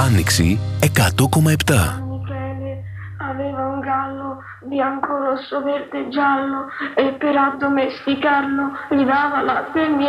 Άνοιξη 100,7. Aveva un gallo bianco, rosso, verde, giallo e per addomesticarlo gli dava latte e miele.